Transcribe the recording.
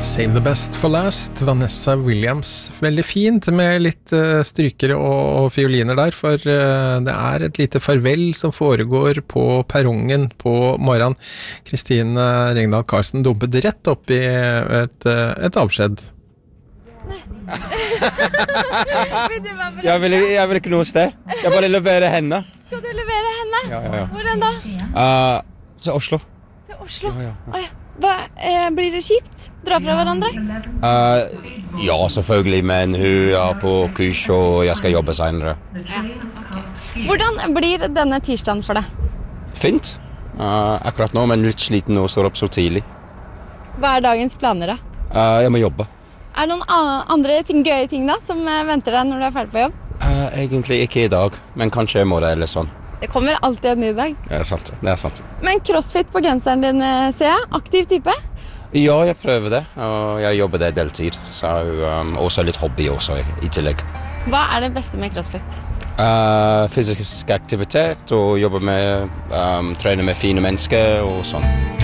Save the best for last, Vanessa Williams. Veldig fint med litt strykere og fioliner der, for det et lite farvel som foregår på perrongen på morgenen. Kristine Ringdal Karlsen dumpet rett opp i et avskjed. Jeg vil ikke noe sted. Jeg bare leverer henne. Skal du levere henne? Ja. Hvordan da? Til Oslo. Til Oslo? Ja. Blir det kjipt? Dra fra hverandre? Ja, selvfølgelig, men hun på kurs, og jeg skal jobbe senere. Ja. Hvordan blir denne tirsdagen for deg? Fint. Akkurat nå, men litt sliten og står opp så tidlig. Hva dagens planer da? Jeg må jobbe. Det noen andre gøye ting da, som venter deg når du ferdig på jobb? Egentlig ikke i dag, men kanskje i morgen eller sånn. Det kommer alltid en ny dag. Det er sant. Men CrossFit på genseren din, ser jeg. Aktiv type? Ja, jeg prøver det, og jeg jobber det deltid. Så også litt hobby også i tillegg. Hva det beste med CrossFit? Fysisk aktivitet, og jobbe med, trene med fine mennesker og sånn.